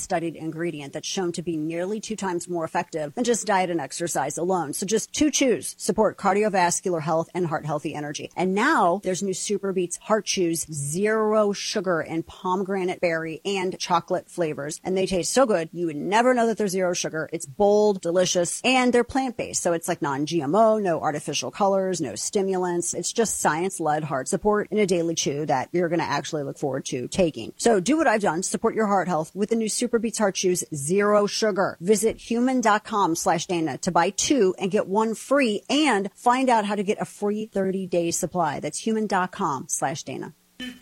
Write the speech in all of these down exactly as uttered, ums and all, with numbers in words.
studied ingredient that's shown to be nearly two times more effective than just diet and exercise alone. So just two chews support cardiovascular health and heart healthy energy. And now there's new Super Beets Heart Chews, zero sugar and pomegranate berry and chocolate flavors. And they taste so good, you would never know that they're zero sugar. It's bold, delicious, and they're plant-based. So it's like non-G M O, no artificial colors, no stimulants. It's just science-led heart support in a daily chew that you're going to actually look forward to taking. So do what I've done. Support your heart health with the new Super Beets Heart Chews, zero sugar. Visit human.com slash Dana to buy two and get one free and find out how to get a free thirty-day supply. That's human.com slash Dana.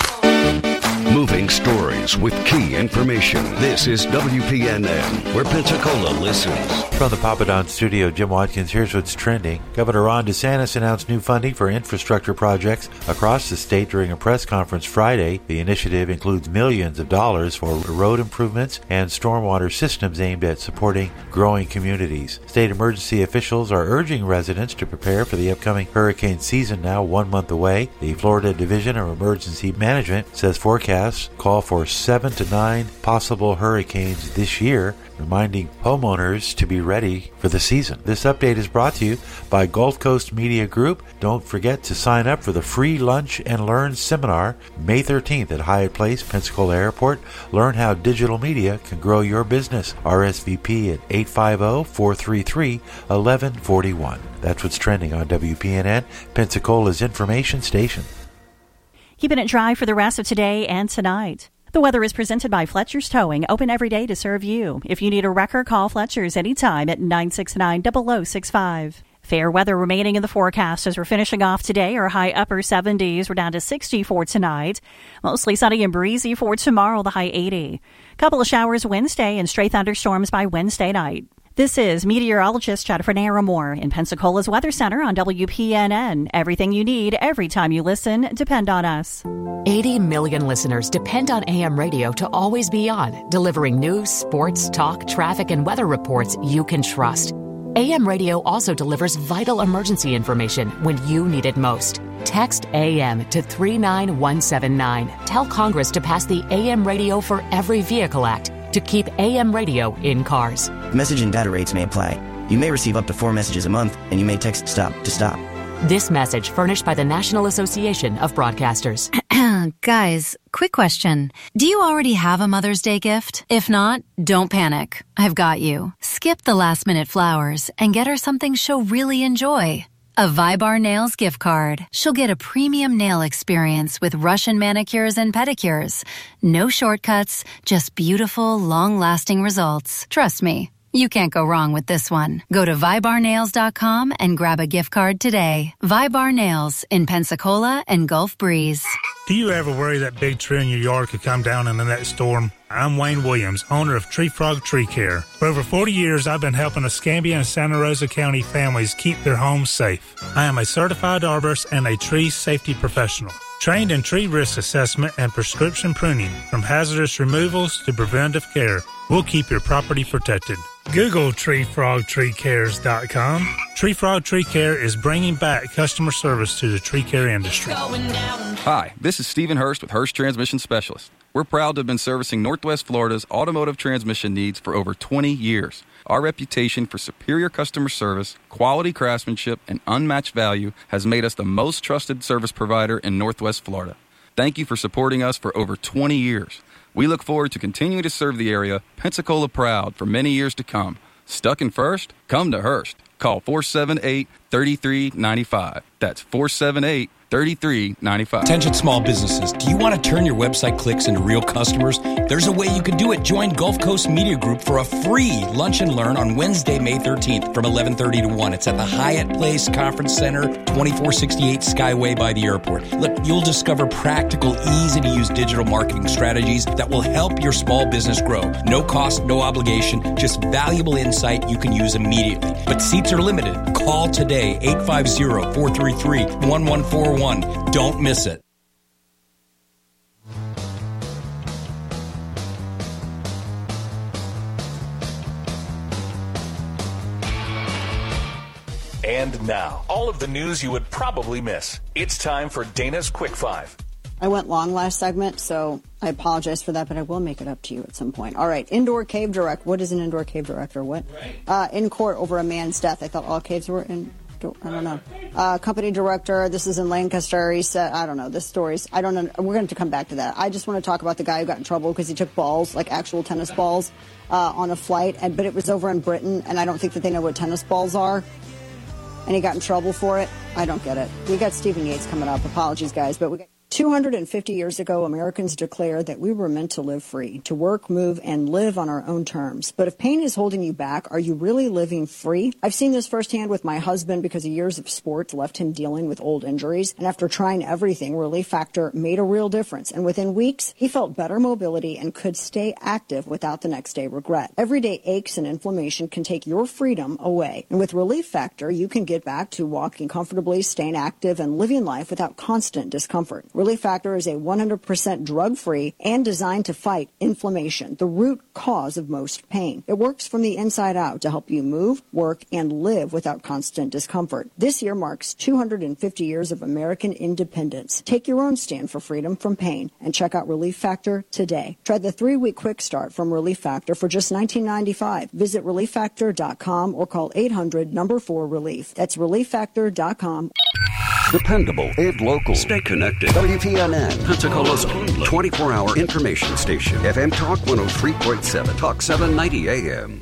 Moving stories with key information. This is W P N N, where Pensacola listens. From the Papa Don studio, Jim Watkins, here's what's trending. Governor Ron DeSantis announced new funding for infrastructure projects across the state during a press conference Friday. The initiative includes millions of dollars for road improvements and stormwater systems aimed at supporting growing communities. State emergency officials are urging residents to prepare for the upcoming hurricane season, now one month away. The Florida Division of Emergency Management says forecasts call for seven to nine possible hurricanes this year, reminding homeowners to be ready for the season. This update is brought to you by Gulf Coast Media Group. Don't forget to sign up for the free Lunch and Learn seminar May thirteenth at Hyatt Place, Pensacola Airport. Learn how digital media can grow your business. R S V P at eight five zero, four three three, one one four one. That's what's trending on W P N N, Pensacola's information station. Keeping it dry for the rest of today and tonight. The weather is presented by Fletcher's Towing, open every day to serve you. If you need a wrecker, call Fletcher's anytime at nine six nine, zero zero six five. Fair weather remaining in the forecast as we're finishing off today. Our high upper seventies. We're down to sixty for tonight. Mostly sunny and breezy for tomorrow, the high eighty. Couple of showers Wednesday and stray thunderstorms by Wednesday night. This is meteorologist Jennifer Naramore in Pensacola's Weather Center on W P N N. Everything you need, every time you listen, depend on us. eighty million listeners depend on A M radio to always be on, delivering news, sports, talk, traffic, and weather reports you can trust. A M radio also delivers vital emergency information when you need it most. Text A M to three nine one seven nine. Tell Congress to pass the A M Radio for Every Vehicle Act to keep A M radio in cars. Message and data rates may apply. You may receive up to four messages a month, and you may text STOP to stop. This message furnished by the National Association of Broadcasters. Guys, quick question. Do you already have a Mother's Day gift? If not, don't panic. I've got you. Skip the last-minute flowers and get her something she'll really enjoy. A Vybar Nails gift card. She'll get a premium nail experience with Russian manicures and pedicures. No shortcuts, just beautiful, long-lasting results. Trust me, you can't go wrong with this one. Go to Vybar Nails dot com and grab a gift card today. Vybar Nails in Pensacola and Gulf Breeze. Do you ever worry that big tree in your yard could come down in the next storm? I'm Wayne Williams, owner of Tree Frog Tree Care. For over forty years, I've been helping Escambia and Santa Rosa County families keep their homes safe. I am a certified arborist and a tree safety professional. Trained in tree risk assessment and prescription pruning, from hazardous removals to preventive care, we'll keep your property protected. Google tree frog tree cares dot com. Tree Frog Tree Care is bringing back customer service to the tree care industry. Hi, this is Stephen Hurst with Hurst Transmission Specialists. We're proud to have been servicing Northwest Florida's automotive transmission needs for over twenty years. Our reputation for superior customer service, quality craftsmanship, and unmatched value has made us the most trusted service provider in Northwest Florida. Thank you for supporting us for over twenty years. We look forward to continuing to serve the area, Pensacola proud, for many years to come. Stuck in First? Come to Hurst. Call four seven eight, three three nine five. That's four seven eight, three three nine five. Attention small businesses. Do you want to turn your website clicks into real customers? There's a way you can do it. Join Gulf Coast Media Group for a free lunch and learn on Wednesday, May thirteenth from eleven thirty to one. It's at the Hyatt Place Conference Center, twenty-four sixty-eight Skyway by the airport. Look, you'll discover practical, easy-to-use digital marketing strategies that will help your small business grow. No cost, no obligation, just valuable insight you can use immediately. But seats are limited. Call today, eight five zero, four three three, one one four one. Don't miss it. And now, all of the news you would probably miss. It's time for Dana's Quick Five. I went long last segment, so I apologize for that, but I will make it up to you at some point. All right, indoor cave direct. What is an indoor cave director? What? Right. Uh, in court over a man's death. I thought all caves were in. I don't know. Uh, company director. This is in Lancaster. He said, I don't know. This story's. I don't know. We're going to come back to that. I just want to talk about the guy who got in trouble because he took balls, like actual tennis balls, uh, on a flight, and but it was over in Britain, and I don't think that they know what tennis balls are. And he got in trouble for it. I don't get it. We got Stephen Yates coming up. Apologies, guys, but we got. two hundred fifty years ago, Americans declared that we were meant to live free, to work, move, and live on our own terms. But if pain is holding you back, are you really living free? I've seen this firsthand with my husband because of years of sports left him dealing with old injuries. And after trying everything, Relief Factor made a real difference. And within weeks, he felt better mobility and could stay active without the next day regret. Everyday aches and inflammation can take your freedom away. And with Relief Factor, you can get back to walking comfortably, staying active, and living life without constant discomfort. Relief Factor is a one hundred percent drug-free and designed to fight inflammation, the root cause of most pain. It works from the inside out to help you move, work, and live without constant discomfort. This year marks two hundred fifty years of American independence. Take your own stand for freedom from pain and check out Relief Factor today. Try the three-week quick start from Relief Factor for just nineteen ninety-five dollars. Visit relief factor dot com or call eight hundred number four relief. That's relief factor dot com. Dependable and local. Stay connected. W P N N, Pensacola's twenty-four hour information station. F M Talk one oh three point seven. Talk seven ninety A M.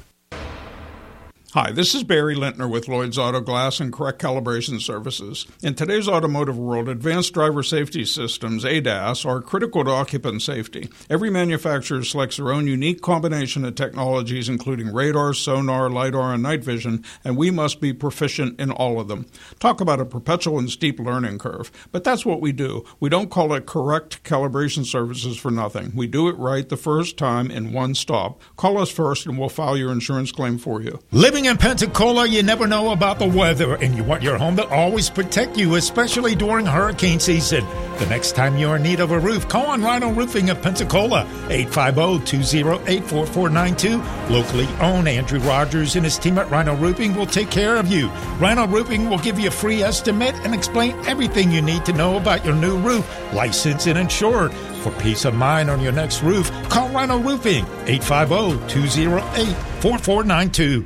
Hi, this is Barry Lintner with Lloyd's Auto Glass and Correct Calibration Services. In today's automotive world, advanced driver safety systems, A D A S, are critical to occupant safety. Every manufacturer selects their own unique combination of technologies, including radar, sonar, LiDAR, and night vision, and we must be proficient in all of them. Talk about a perpetual and steep learning curve. But that's what we do. We don't call it Correct Calibration Services for nothing. We do it right the first time in one stop. Call us first and we'll file your insurance claim for you. Living in Pensacola, you never know about the weather, and you want your home to always protect you, especially during hurricane season. The next time you're in need of a roof, call on Rhino Roofing of Pensacola, eight five zero, two zero eight, four four nine two. Locally owned, Andrew Rogers and his team at Rhino Roofing will take care of you. Rhino Roofing will give you a free estimate and explain everything you need to know about your new roof, licensed and insured. For peace of mind on your next roof, call Rhino Roofing, eight five zero, two zero eight, four four nine two.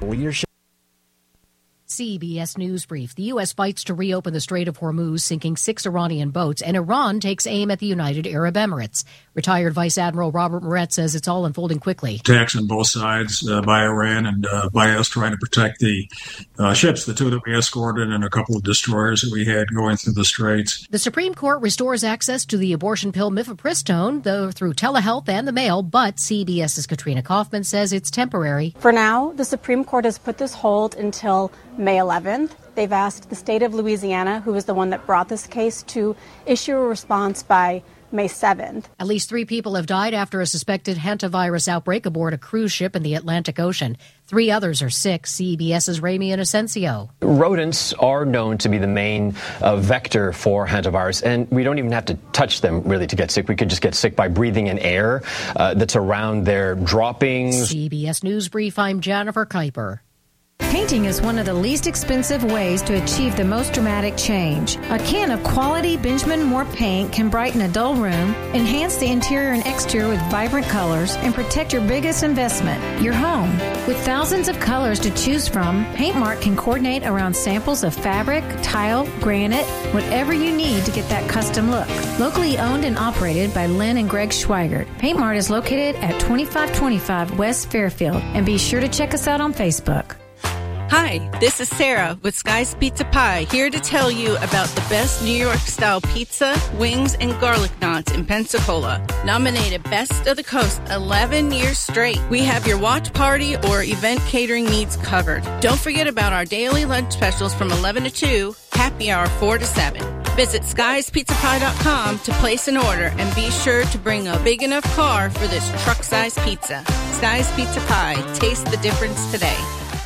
C B S News Brief. The U S fights to reopen the Strait of Hormuz, sinking six Iranian boats, and Iran takes aim at the United Arab Emirates. Retired Vice Admiral Robert Moret says it's all unfolding quickly. Attacks on both sides uh, by Iran and uh, by us trying to protect the uh, ships, the two that we escorted and a couple of destroyers that we had going through the straits. The Supreme Court restores access to the abortion pill mifepristone, though through telehealth and the mail, but CBS's Katrina Kaufman says it's temporary. For now, the Supreme Court has put this hold until May eleventh. They've asked the state of Louisiana, who is the one that brought this case, to issue a response by May seventh. At least three people have died after a suspected hantavirus outbreak aboard a cruise ship in the Atlantic Ocean. Three others are sick. CBS's Ramy Inocencio. Rodents are known to be the main uh, vector for hantavirus, and we don't even have to touch them really to get sick. We could just get sick by breathing in air uh, that's around their droppings. C B S News Brief, I'm Jennifer Kuiper. Painting is one of the least expensive ways to achieve the most dramatic change. A can of quality Benjamin Moore paint can brighten a dull room, enhance the interior and exterior with vibrant colors, and protect your biggest investment, your home. With thousands of colors to choose from, Paintmark can coordinate around samples of fabric, tile, granite, whatever you need to get that custom look. Locally owned and operated by Lynn and Greg Schweigert, Paintmart is located at twenty-five twenty-five West Fairfield, and be sure to check us out on Facebook. Hi, this is Sarah with Sky's Pizza Pie, here to tell you about the best New York-style pizza, wings, and garlic knots in Pensacola. Nominated Best of the Coast eleven years straight. We have your watch party or event catering needs covered. Don't forget about our daily lunch specials from eleven to two, happy hour four to seven. Visit skies pizza pie dot com to place an order and be sure to bring a big enough car for this truck-sized pizza. Sky's Pizza Pie. Taste the difference today.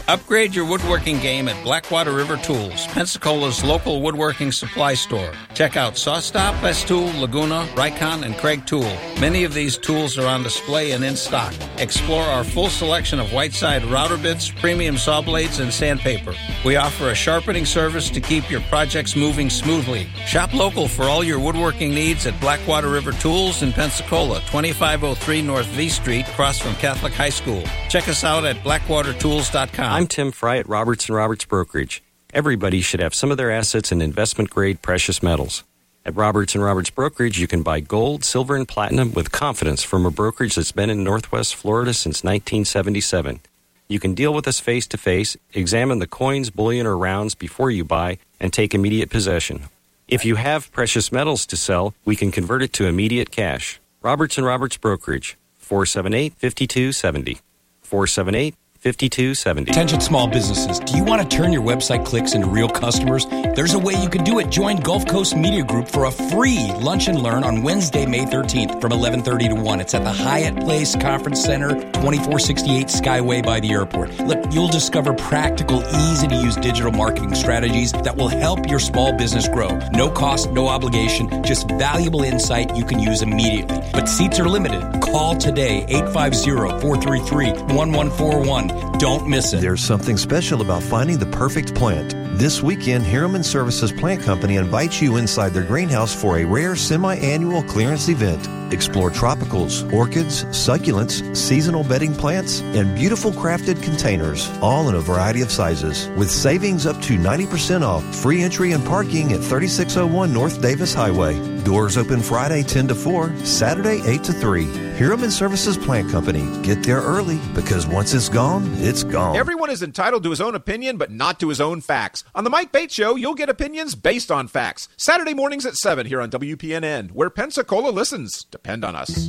Upgrade your woodworking game at Blackwater River Tools, Pensacola's local woodworking supply store. Check out SawStop, Festool, Laguna, Rikon, and Craig Tool. Many of these tools are on display and in stock. Explore our full selection of Whiteside router bits, premium saw blades, and sandpaper. We offer a sharpening service to keep your projects moving smoothly. Shop local for all your woodworking needs at Blackwater River Tools in Pensacola, twenty-five oh three North V Street, across from Catholic High School. Check us out at blackwater tools dot com. I'm Tim Fry at Roberts and Roberts Brokerage. Everybody should have some of their assets in investment-grade precious metals. At Roberts and Roberts Brokerage, you can buy gold, silver, and platinum with confidence from a brokerage that's been in Northwest Florida since nineteen seventy-seven. You can deal with us face-to-face, examine the coins, bullion, or rounds before you buy, and take immediate possession. If you have precious metals to sell, we can convert it to immediate cash. Roberts and Roberts Brokerage, four seven eight, five two seven zero. four seven eight, five two seven zero. Attention small businesses. Do you want to turn your website clicks into real customers? There's a way you can do it. Join Gulf Coast Media Group for a free lunch and learn on Wednesday, May thirteenth from eleven thirty to one. It's at the Hyatt Place Conference Center, twenty-four sixty-eight Skyway by the airport. Look, you'll discover practical, easy-to-use digital marketing strategies that will help your small business grow. No cost, no obligation, just valuable insight you can use immediately. But seats are limited. Call today, eight five zero, four three three, one one four one. Don't miss it. There's something special about finding the perfect plant. This weekend, Hiraman Services Plant Company invites you inside their greenhouse for a rare semi-annual clearance event. Explore tropicals, orchids, succulents, seasonal bedding plants, and beautiful crafted containers, all in a variety of sizes. With savings up to ninety percent off, free entry and parking at thirty-six oh one North Davis Highway. Doors open Friday ten to four, Saturday eight to three. Hiraman Services Plant Company. Get there early, because once it's gone, it's gone. Everyone is entitled to his own opinion, but not to his own facts. On the Mike Bates Show, you'll get opinions based on facts. Saturday mornings at seven here on W P N N, where Pensacola listens. Depend on us.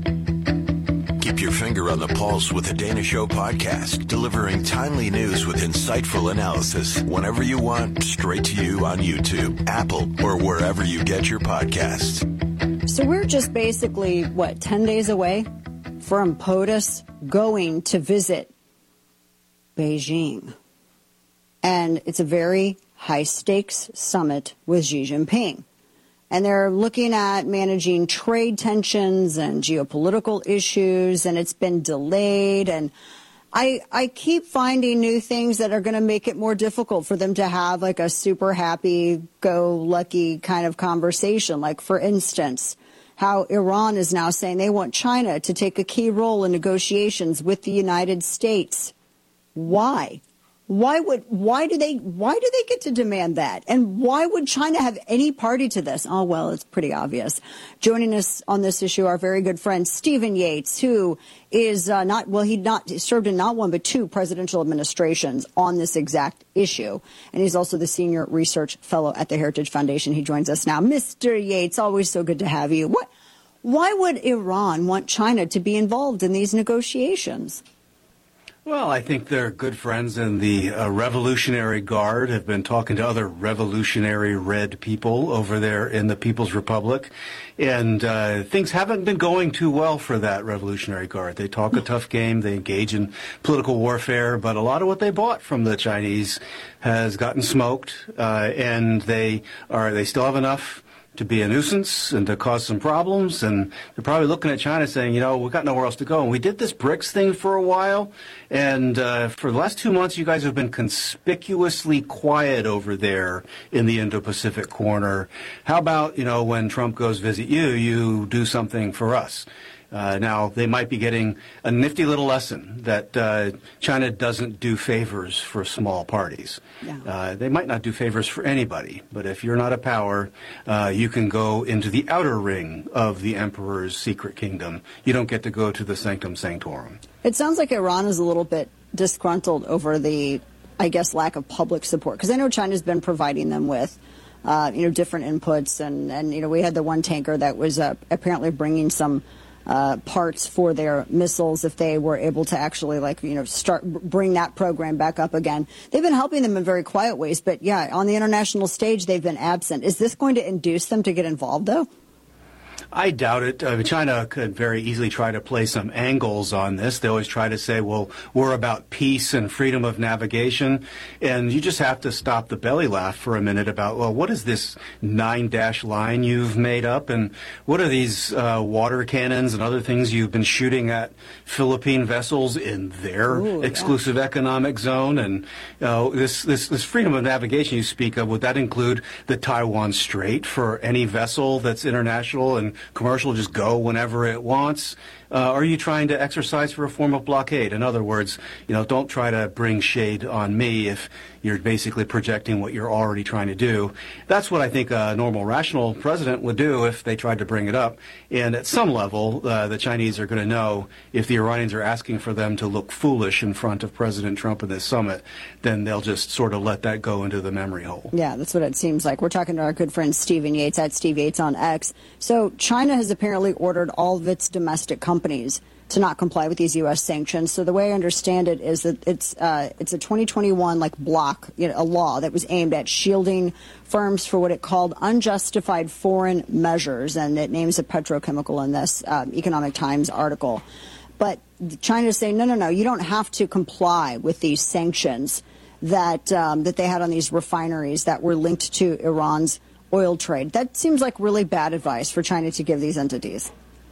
Keep your finger on the pulse with the Dana Show podcast, delivering timely news with insightful analysis whenever you want, straight to you on YouTube, Apple, or wherever you get your podcasts. So we're just basically, what, ten days away from POTUS going to visit Beijing. And it's a very high-stakes summit with Xi Jinping. And they're looking at managing trade tensions and geopolitical issues, and it's been delayed. And I I keep finding new things that are going to make it more difficult for them to have like a super happy-go-lucky kind of conversation. Like, for instance, how Iran is now saying they want China to take a key role in negotiations with the United States. Why? Why would why do they why do they get to demand that? And why would China have any party to this? Oh, well, it's pretty obvious. Joining us on this issue, our very good friend Stephen Yates, who is uh, not well, he not he served in not one but two presidential administrations on this exact issue, and he's also the senior research fellow at the Heritage Foundation. He joins us now. Mister Yates, always so good to have you. What? Why would Iran want China to be involved in these negotiations? Well, I think they're good friends, and the uh, Revolutionary Guard have been talking to other revolutionary red people over there in the People's Republic, and uh, things haven't been going too well for that Revolutionary Guard. They talk a tough game, they engage in political warfare, but a lot of what they bought from the Chinese has gotten smoked, uh, and they are they still have enough to be a nuisance and to cause some problems, and they're probably looking at China saying, you know, we've got nowhere else to go. And we did this BRICS thing for a while, and uh, for the last two months, you guys have been conspicuously quiet over there in the Indo-Pacific corner. How about, you know, when Trump goes visit you, you do something for us? Uh, now, they might be getting a nifty little lesson that uh, China doesn't do favors for small parties. Yeah. Uh, they might not do favors for anybody, but if you're not a power, uh, you can go into the outer ring of the emperor's secret kingdom. You don't get to go to the sanctum sanctorum. It sounds like Iran is a little bit disgruntled over the, I guess, lack of public support, because I know China's been providing them with uh, you know, different inputs, and, and, you know, we had the one tanker that was uh, apparently bringing some Uh, parts for their missiles if they were able to actually, like, you know, start bring that program back up again. They've been helping them in very quiet ways, but yeah, on the international stage, they've been absent. Is this going to induce them to get involved, though? I doubt it. Uh, China could very easily try to play some angles on this. They always try to say, well, we're about peace and freedom of navigation. And you just have to stop the belly laugh for a minute about, well, what is this nine-dash line you've made up? And what are these uh, water cannons and other things you've been shooting at Philippine vessels in their Ooh, exclusive yeah. economic zone? And uh, this, this, this freedom of navigation you speak of, would that include the Taiwan Strait for any vessel that's international and commercial, just go whenever it wants? Uh, are you trying to exercise for a form of blockade? In other words, you know, don't try to bring shade on me if you're basically projecting what you're already trying to do. That's what I think a normal, rational president would do if they tried to bring it up. And at some level, uh, the Chinese are going to know if the Iranians are asking for them to look foolish in front of President Trump at this summit, then they'll just sort of let that go into the memory hole. Yeah, that's what it seems like. We're talking to our good friend Stephen Yates at Steve Yates on X. So China has apparently ordered all of its domestic companies to not comply with these U S sanctions. So the way I understand it is that it's uh, it's a twenty twenty-one like block, you know, a law that was aimed at shielding firms for what it called unjustified foreign measures, and it names a petrochemical in this um, Economic Times article. But China is saying, no, no, no, you don't have to comply with these sanctions that um, that they had on these refineries that were linked to Iran's oil trade. That seems like really bad advice for China to give these entities.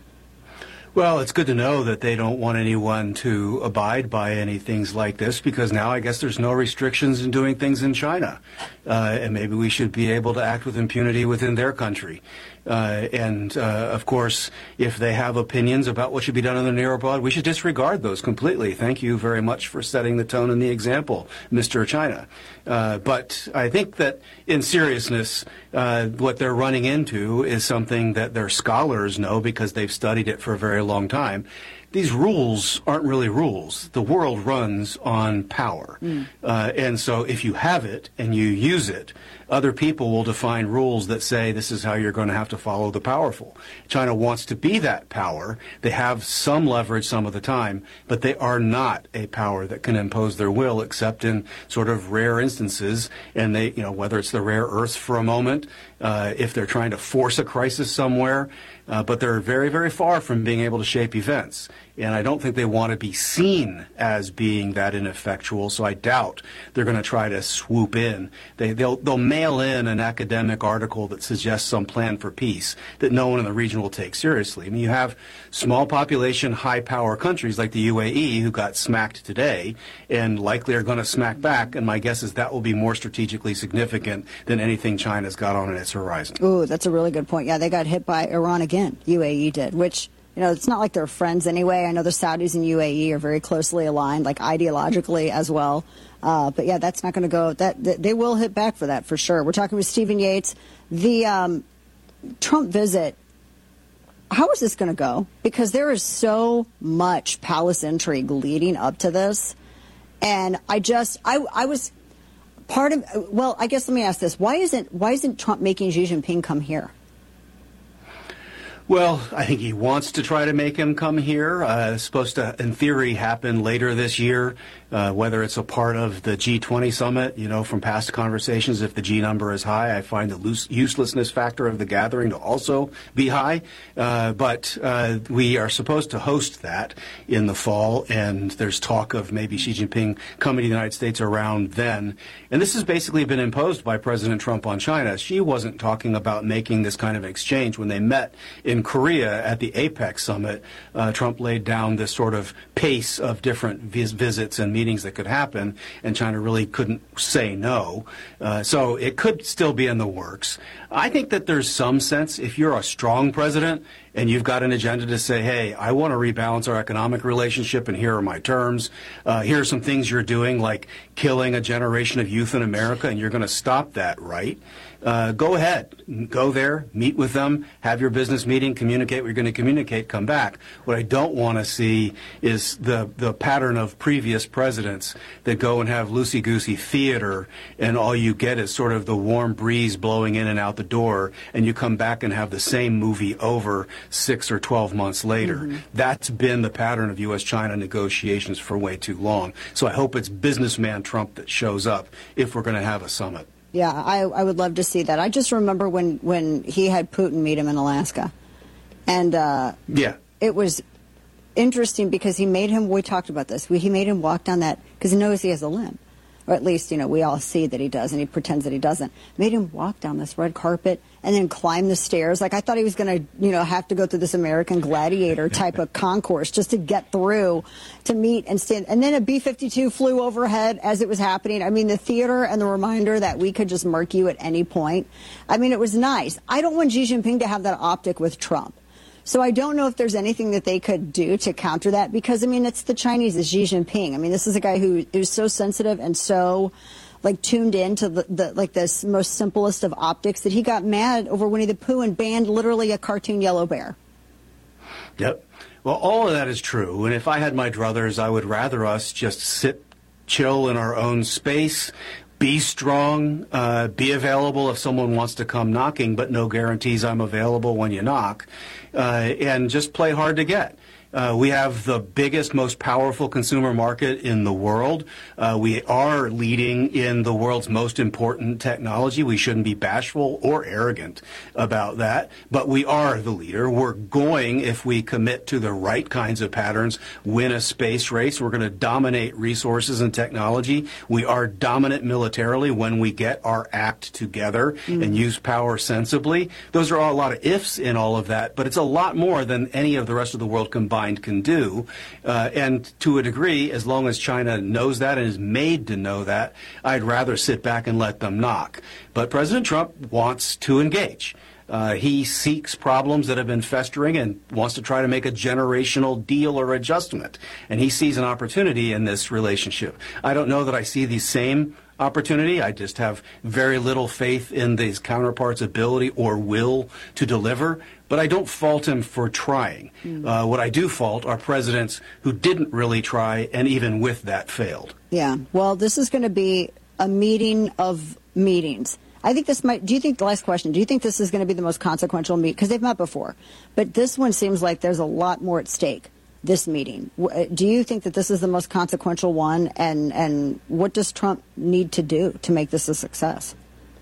Well, it's good to know that they don't want anyone to abide by any things like this, because now I guess there's no restrictions in doing things in China. Uh, and maybe we should be able to act with impunity within their country. Uh, and, uh, of course, if they have opinions about what should be done in the near abroad, we should disregard those completely. Thank you very much for setting the tone and the example, Mister China. Uh, but I think that in seriousness, uh, what they're running into is something that their scholars know because they've studied it for a very long time. These rules aren't really rules. The world runs on power. Mm. Uh, and so if you have it and you use it, other people will define rules that say this is how you're going to have to follow the powerful. China wants to be that power. They have some leverage some of the time, but they are not a power that can impose their will except in sort of rare instances. And they, you know, whether it's the rare earth for a moment, uh, if they're trying to force a crisis somewhere, uh, but they're very, very far from being able to shape events. And I don't think they want to be seen as being that ineffectual, so I doubt they're going to try to swoop in. They, they'll, they'll mail in an academic article that suggests some plan for peace that no one in the region will take seriously. I mean, you have small population, high-power countries like the U A E who got smacked today and likely are going to smack back, and my guess is that will be more strategically significant than anything China's got on its horizon. Ooh, that's a really good point. Yeah, they got hit by Iran again, U A E did, which... You know, it's not like they're friends anyway. I know the Saudis and U A E are very closely aligned, like ideologically as well. Uh, but yeah, that's not going to go. That, that they will hit back for that for sure. We're talking with Stephen Yates. The um, Trump visit. How is this going to go? Because there is so much palace intrigue leading up to this, and I just, I, I was part of. Well, I guess let me ask this: Why isn't why isn't Trump making Xi Jinping come here? Well, I think he wants to try to make him come here. Uh, it's supposed to, in theory, happen later this year, uh, whether it's a part of the G twenty summit. You know, from past conversations, if the G number is high, I find the loose, uselessness factor of the gathering to also be high. Uh, but uh, we are supposed to host that in the fall, and there's talk of maybe Xi Jinping coming to the United States around then. And this has basically been imposed by President Trump on China. Xi wasn't talking about making this kind of exchange when they met in Korea at the APEC summit. uh, Trump laid down this sort of pace of different vis- visits and meetings that could happen, and China really couldn't say no. Uh, so it could still be in the works. I think that there's some sense, if you're a strong president and you've got an agenda to say, hey, I want to rebalance our economic relationship, and here are my terms. Uh, here are some things you're doing, like killing a generation of youth in America, and you're going to stop that, right? Uh, go ahead. Go there, meet with them, have your business meeting, communicate what you're going to communicate, come back. What I don't want to see is the, the pattern of previous presidents that go and have loosey-goosey theater, and all you get is sort of the warm breeze blowing in and out the door, and you come back and have the same movie over six or twelve months later. Mm-hmm. That's been the pattern of U S China negotiations for way too long. So I hope it's businessman Trump that shows up if we're going to have a summit. Yeah, I, I would love to see that. I just remember when, when he had Putin meet him in Alaska. And uh, yeah, it was interesting because he made him, we talked about this, we, he made him walk down that, because he knows he has a limp. Or at least, you know, we all see that he does, and he pretends that he doesn't. Made him walk down this red carpet and then climb the stairs. Like, I thought he was going to, you know, have to go through this American Gladiator type of concourse just to get through to meet and stand. And then a B fifty-two flew overhead as it was happening. I mean, the theater and the reminder that we could just murk you at any point. I mean, it was nice. I don't want Xi Jinping to have that optic with Trump. So I don't know if there's anything that they could do to counter that because, I mean, it's the Chinese, it's Xi Jinping. I mean, this is a guy who is so sensitive and so, like, tuned in to the, the like, this most simplest of optics that he got mad over Winnie the Pooh and banned literally a cartoon yellow bear. Yep. Well, all of that is true. And if I had my druthers, I would rather us just sit, chill in our own space, be strong, uh, be available if someone wants to come knocking, but no guarantees I'm available when you knock, uh, and just play hard to get. Uh, we have the biggest, most powerful consumer market in the world. Uh, we are leading in the world's most important technology. We shouldn't be bashful or arrogant about that, but we are the leader. We're going, if we commit to the right kinds of patterns, win a space race. We're going to dominate resources and technology. We are dominant militarily when we get our act together mm. and use power sensibly. Those are all a lot of ifs in all of that, but it's a lot more than any of the rest of the world combined can do. Uh, and to a degree, as long as China knows that and is made to know that, I'd rather sit back and let them knock. But President Trump wants to engage. Uh, he seeks problems that have been festering and wants to try to make a generational deal or adjustment. And he sees an opportunity in this relationship. I don't know that I see the same opportunity. I just have very little faith in these counterparts' ability or will to deliver. But I don't fault him for trying. Mm. Uh, what I do fault are presidents who didn't really try and even with that failed. Yeah. Well, this is going to be a meeting of meetings. I think this might, do you think, the last question, do you think this is going to be the most consequential meet? Because they've met before. But this one seems like there's a lot more at stake, this meeting. Do you think that this is the most consequential one? And, and what does Trump need to do to make this a success?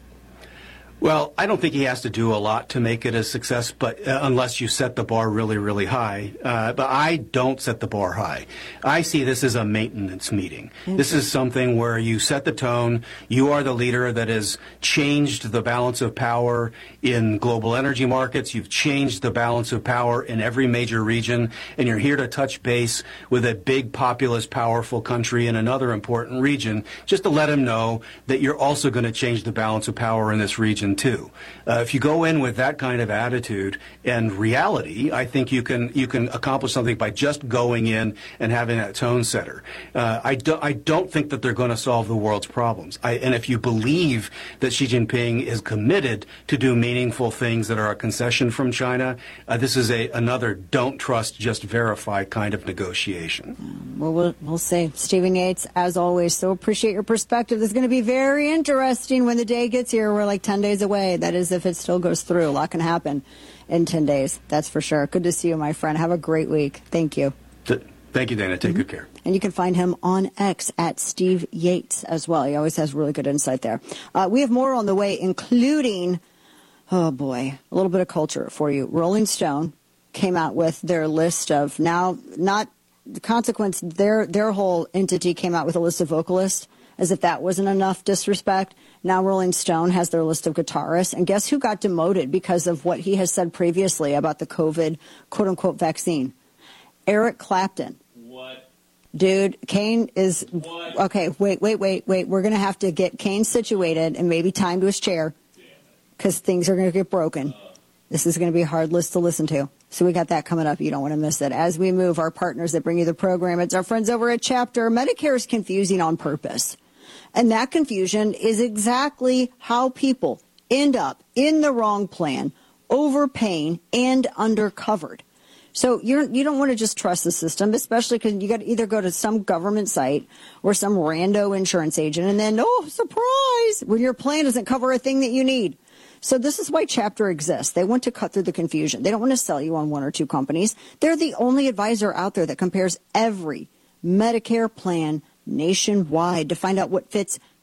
Well, I don't think he has to do a lot to make it a success, but uh, unless you set the bar really, really high. Uh, but I don't set the bar high. I see this as a maintenance meeting. Mm-hmm. This is something where you set the tone. You are the leader that has changed the balance of power in global energy markets. You've changed the balance of power in every major region, and you're here to touch base with a big, populous, powerful country in another important region, just to let him know that you're also going to change the balance of power in this region too. Uh, if you go in with that kind of attitude and reality, I think you can you can accomplish something by just going in and having that tone setter. Uh, I, do, I don't think that they're going to solve the world's problems. I, and if you believe that Xi Jinping is committed to do meaningful things that are a concession from China, uh, this is a another don't trust, just verify kind of negotiation. Well, we'll, we'll see. Stephen Yates, as always, so appreciate your perspective. This is going to be very interesting when the day gets here. We're like ten days away. That is, if it still goes through. A lot can happen in ten days. That's for sure. Good to see you, my friend. Have a great week. Thank you. Thank you, Dana. Take mm-hmm. good care. And you can find him on X at Steve Yates as well. He always has really good insight there. Uh, we have more on the way, including, oh boy, a little bit of culture for you. Rolling Stone came out with their list of, now, not the consequence, their, their whole entity came out with a list of vocalists, as if that wasn't enough disrespect. Now Rolling Stone has their list of guitarists. And guess who got demoted because of what he has said previously about the COVID, quote-unquote, vaccine? Eric Clapton. What? Dude, Kane is... What? Okay, wait, wait, wait, wait. We're going to have to get Kane situated and maybe time to his chair because things are going to get broken. Uh. This is going to be a hard list to listen to. So we got that coming up. You don't want to miss it. As we move, our partners that bring you the program, it's our friends over at Chapter. Medicare is confusing on purpose. And that confusion is exactly how people end up in the wrong plan, overpaying and undercovered. So you're, you don't want to just trust the system, especially because you got to either go to some government site or some rando insurance agent and then, oh, surprise, when your plan doesn't cover a thing that you need. So this is why Chapter exists. They want to cut through the confusion. They don't want to sell you on one or two companies. They're the only advisor out there that compares every Medicare plan nationwide to find out what fits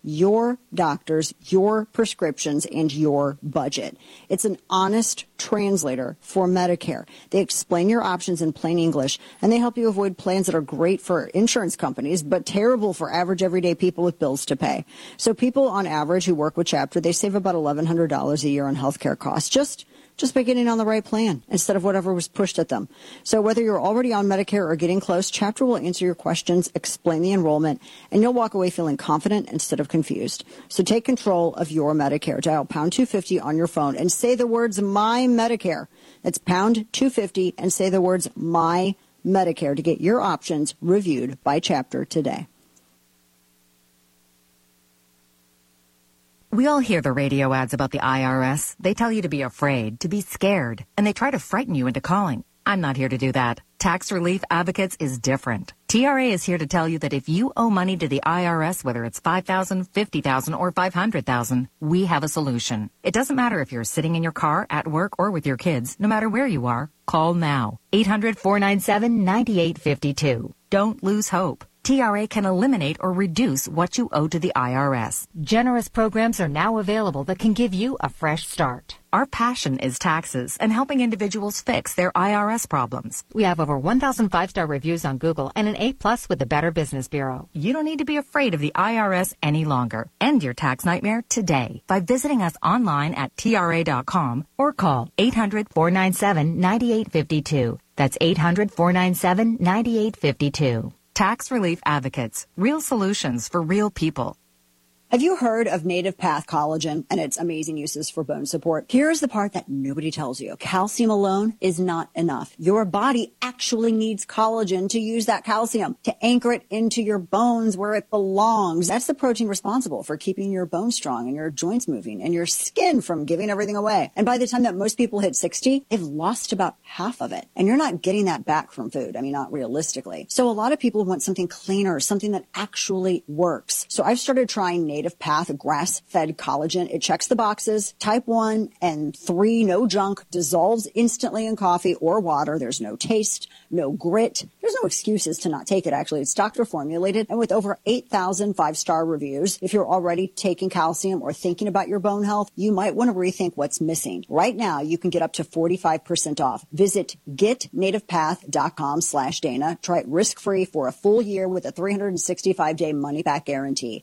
your doctors, your prescriptions, and your budget. It's an honest translator for Medicare. They explain your options in plain English, and they help you avoid plans that are great for insurance companies, but terrible for average everyday people with bills to pay. So people on average who work with Chapter, they save about eleven hundred dollars a year on healthcare costs, just just by getting on the right plan instead of whatever was pushed at them. So whether you're already on Medicare or getting close, Chapter will answer your questions, explain the enrollment, and you'll walk away feeling confident instead of confused. So take control of your Medicare. Dial pound two fifty on your phone and say the words My Medicare. That's pound two fifty and say the words My Medicare to get your options reviewed by Chapter today. We all hear the radio ads about the I R S. They tell you to be afraid, to be scared, and they try to frighten you into calling. I'm not here to do that. Tax Relief Advocates is different. T R A is here to tell you that if you owe money to the I R S, whether it's five thousand dollars, fifty thousand dollars, or five hundred thousand dollars, we have a solution. It doesn't matter if you're sitting in your car, at work, or with your kids. No matter where you are, call now. eight hundred, four nine seven, nine eight five two. Don't lose hope. T R A can eliminate or reduce what you owe to the I R S. Generous programs are now available that can give you a fresh start. Our passion is taxes and helping individuals fix their I R S problems. We have over one thousand five-star reviews on Google and an A plus with the Better Business Bureau. You don't need to be afraid of the I R S any longer. End your tax nightmare today by visiting us online at T R A dot com or call eight hundred, four nine seven, nine eight five two. That's eight hundred, four nine seven, nine eight five two. Tax Relief Advocates. Real solutions for real people. Have you heard of Native Path Collagen and its amazing uses for bone support? Here's the part that nobody tells you. Calcium alone is not enough. Your body actually needs collagen to use that calcium, to anchor it into your bones where it belongs. That's the protein responsible for keeping your bones strong and your joints moving and your skin from giving everything away. And by the time that most people hit sixty, they've lost about half of it. And you're not getting that back from food. I mean, not realistically. So a lot of people want something cleaner, something that actually works. So I've started trying Native Native Path grass-fed collagen. It checks the boxes. Type one and three, no junk, dissolves instantly in coffee or water. There's no taste, no grit. There's no excuses to not take it, actually. It's doctor formulated, and with over eight thousand five-star reviews, if you're already taking calcium or thinking about your bone health, you might want to rethink what's missing. Right now, you can get up to forty-five percent off. Visit getnativepath.com slash Dana. Try it risk-free for a full year with a three hundred sixty-five day money-back guarantee.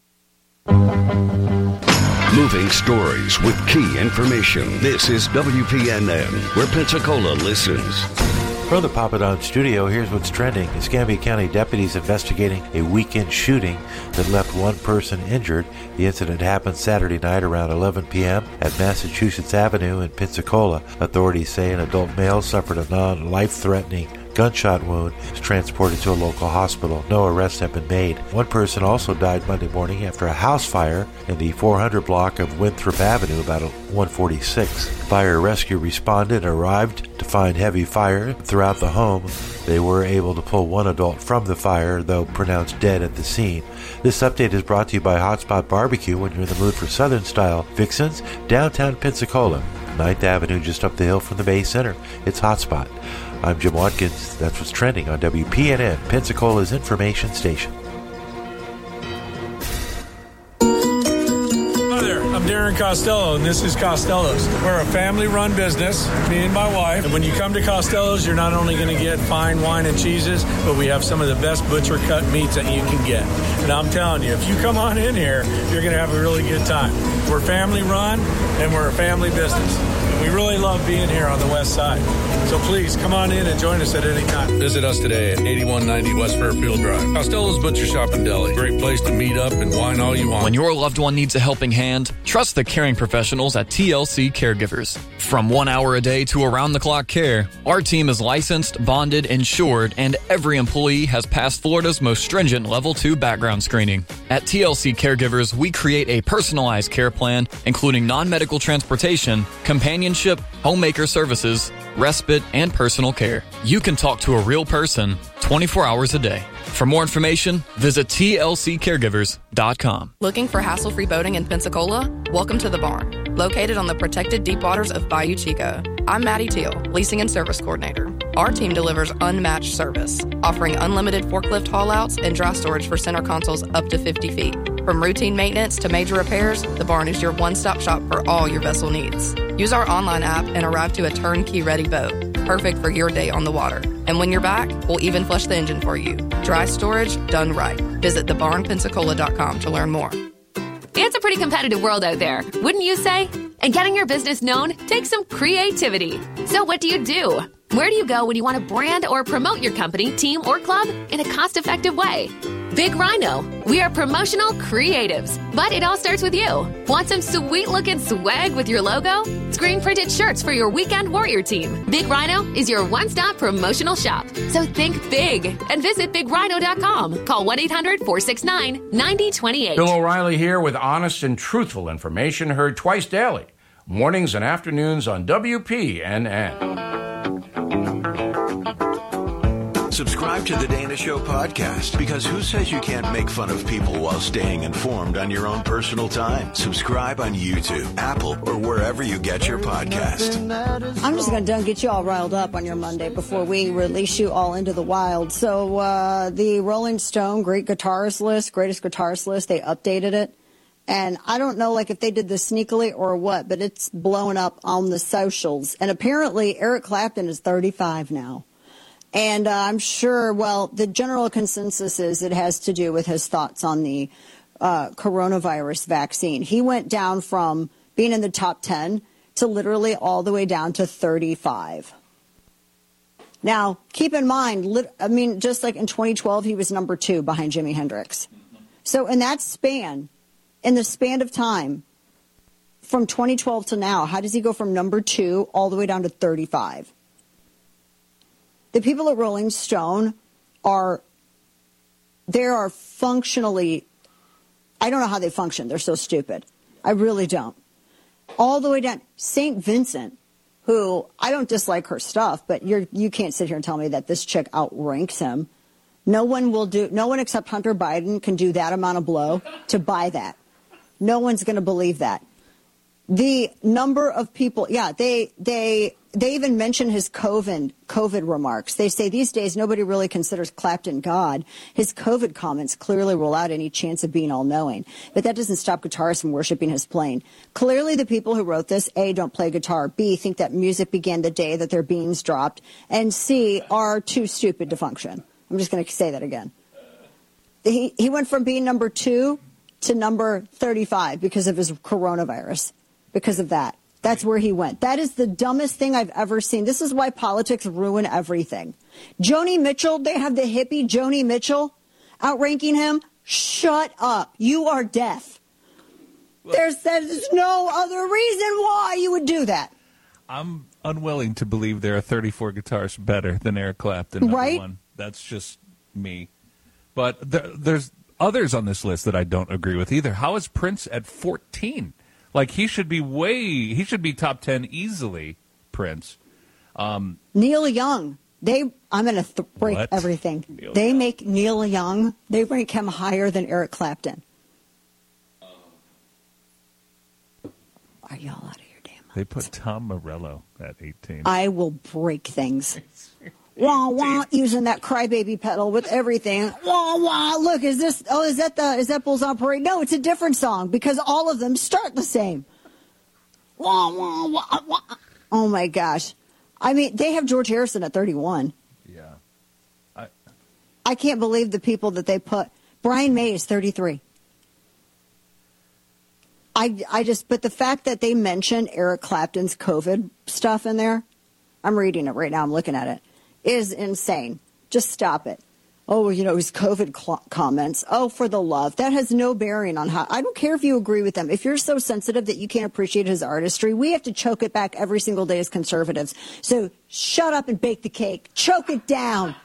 Moving stories with key information. This is W P N N, where Pensacola listens. From the Papadon studio, here's what's trending. Escambia County deputies investigating a weekend shooting that left one person injured. The incident happened Saturday night around eleven p.m. at Massachusetts Avenue in Pensacola. Authorities say an adult male suffered a non-life-threatening gunshot wound, was transported to a local hospital. No arrests have been made. One person also died Monday morning after a house fire in the four hundred block of Winthrop Avenue, about one forty-six. Fire rescue responded and arrived to find heavy fire throughout the home. They were able to pull one adult from the fire, though pronounced dead at the scene. This update is brought to you by Hotspot Barbecue when you're in the mood for Southern-style fixins, downtown Pensacola, ninth Avenue just up the hill from the Bay Center. It's Hotspot. I'm Jim Watkins. That's what's trending on W P N N, Pensacola's information station. Hi there, I'm Darren Costello, and this is Costello's. We're a family-run business, me and my wife. And when you come to Costello's, you're not only going to get fine wine and cheeses, but we have some of the best butcher-cut meats that you can get. And I'm telling you, if you come on in here, you're going to have a really good time. We're family-run, and we're a family business. We really love being here on the west side. So please come on in and join us at any time. Visit us today at eighty-one ninety West Fairfield Drive. Costello's Butcher Shop and Deli. Great place to meet up and wine all you want. When your loved one needs a helping hand, trust the caring professionals at T L C Caregivers. From one hour a day to around-the-clock care, our team is licensed, bonded, insured, and every employee has passed Florida's most stringent Level two background screening. At T L C Caregivers, we create a personalized care plan, including non-medical transportation, companionship, homemaker services, respite, and personal care. You can talk to a real person twenty-four hours a day. For more information, visit T L C caregivers dot com. Looking for hassle-free boating in Pensacola? Welcome to The Barn, located on the protected deep waters of Bayou Chico. I'm Maddie Teal, Leasing and Service Coordinator. Our team delivers unmatched service, offering unlimited forklift haul-outs and dry storage for center consoles up to fifty feet. From routine maintenance to major repairs, the Barn is your one-stop shop for all your vessel needs. Use our online app and arrive to a turnkey ready boat, perfect for your day on the water. And when you're back, we'll even flush the engine for you. Dry storage done right. Visit the barn pensacola dot com to learn more. It's a pretty competitive world out there, wouldn't you say? And getting your business known takes some creativity. So what do you do? Where do you go when you want to brand or promote your company, team, or club in a cost-effective way? Big Rhino. We are promotional creatives, but it all starts with you. Want some sweet-looking swag with your logo? Screen-printed shirts for your weekend warrior team. Big Rhino is your one-stop promotional shop. So think big and visit big rhino dot com. Call one eight hundred four six nine nine zero two eight. Bill O'Reilly here with honest and truthful information heard twice daily, mornings and afternoons on W P N N. Subscribe to the Dana Show podcast, because who says you can't make fun of people while staying informed on your own personal time? Subscribe on YouTube, Apple, or wherever you get your podcast. I'm just going to get you all riled up on your Monday before we release you all into the wild. So uh, the Rolling Stone Great Guitarist List, Greatest Guitarist List, they updated it. And I don't know, like, if they did this sneakily or what, but it's blown up on the socials. And apparently Eric Clapton is thirty-five now. And uh, I'm sure, well, the general consensus is it has to do with his thoughts on the uh, coronavirus vaccine. He went down from being in the top ten to literally all the way down to thirty-five. Now, keep in mind, lit- I mean, just like in twenty twelve, he was number two behind Jimi Hendrix. So in that span, in the span of time, from twenty twelve to now, how does he go from number two all the way down to thirty-five? The people at Rolling Stone are, they are functionally, I don't know how they function. They're so stupid. I really don't. All the way down. Saint Vincent, who, I don't dislike her stuff, but you're, you can't sit here and tell me that this chick outranks him. No one will do, no one except Hunter Biden can do that amount of blow to buy that. No one's going to believe that. The number of people, yeah, they, they, they even mention his COVID, COVID remarks. They say these days nobody really considers Clapton God. His COVID comments clearly rule out any chance of being all-knowing. But that doesn't stop guitarists from worshiping his playing. Clearly the people who wrote this, A, don't play guitar, B, think that music began the day that their beans dropped, and C, are too stupid to function. I'm just going to say that again. He, he went from being number two to number thirty-five because of his coronavirus. Because of that. That's where he went. That is the dumbest thing I've ever seen. This is why politics ruin everything. Joni Mitchell, they have the hippie Joni Mitchell outranking him. Shut up. You are deaf. Well, there's, there's no other reason why you would do that. I'm unwilling to believe there are thirty-four guitarists better than Eric Clapton, number right? one. That's just me. But there, there's others on this list that I don't agree with either. How is Prince at fourteen? Like, he should be way, he should be top ten easily, Prince. Um, Neil Young. They, I'm going to th- break what? everything. Neil they Young. make Neil Young, they rank him higher than Eric Clapton. Are y'all out of your damn minds? They put Tom Morello at eighteen. I will break things. Wah, wah, using that crybaby pedal with everything. Wah, wah, look, is this, oh, is that the, is that Bulls on Parade? No, it's a different song because all of them start the same. Wah, wah, wah, wah. Oh, my gosh. I mean, they have George Harrison at thirty-one. Yeah. I, I can't believe the people that they put. Brian May is thirty-three. I, I just, but the fact that they mentioned Eric Clapton's COVID stuff in there, I'm reading it right now, I'm looking at it, is insane. Just stop it. Oh, you know, his COVID cl- comments. Oh, for the love. That has no bearing on how, I don't care if you agree with them. If you're so sensitive that you can't appreciate his artistry, we have to choke it back every single day as conservatives. So shut up and bake the cake. Choke it down.